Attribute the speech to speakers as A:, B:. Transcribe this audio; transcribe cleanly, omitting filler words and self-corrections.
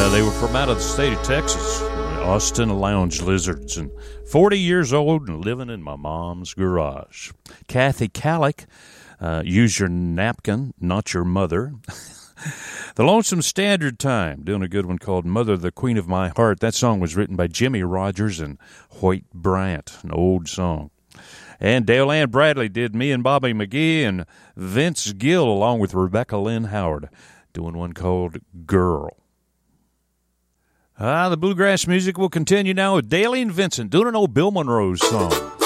A: They were from out of the state of Texas, Austin Lounge Lizards, and 40 years old and living in my mom's garage. Kathy Kallick, Use Your Napkin, Not Your Mother. The Lonesome Standard Time, doing a good one called Mother, the Queen of My Heart. That song was written by Jimmy Rogers and Hoyt Bryant, an old song. And Dale Ann Bradley did Me and Bobby McGee, and Vince Gill along with Rebecca Lynn Howard doing one called Girl. The bluegrass music will continue now with Dailene Vincent doing an old Bill Monroe song.